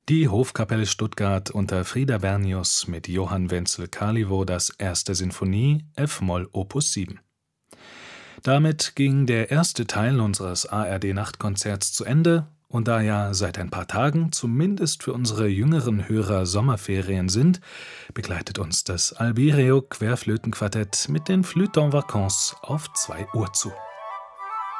Die Hofkapelle Stuttgart unter Frieder Bernius mit Johann Wenzel Kaliwo das 1. Sinfonie, f-Moll Opus 7. Damit ging der erste Teil unseres ARD-Nachtkonzerts zu Ende, und da ja seit ein paar Tagen zumindest für unsere jüngeren Hörer Sommerferien sind, begleitet uns das Albireo Querflötenquartett mit den Flûtes en Vacances auf 2 Uhr zu.